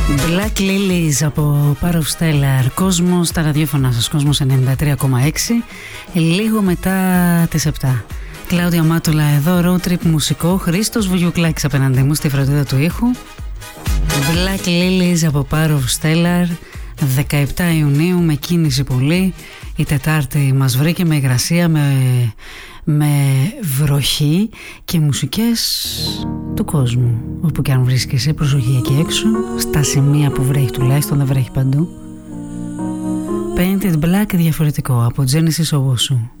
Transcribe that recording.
Black Lilies από Part of Stellar. Κόσμος στα ραδιόφωνα σας, Κόσμος 93,6. Λίγο μετά τις 7. Κλάουδια Μάτουλα εδώ, road trip μουσικό. Χρήστος Βουγιουκλάκης απέναντι μου στη φροντίδα του ήχου. Black Lilies από Part of Stellar. 17 Ιουνίου με κίνηση πολύ. Η Τετάρτη μας βρήκε με υγρασία, με βροχή και μουσικές του κόσμου. Όπου και αν βρίσκεσαι, προσοχή εκεί έξω, στα σημεία που βρέχει τουλάχιστον, δεν βρέχει παντού. Painted Black διαφορετικό από Genesis Owusu.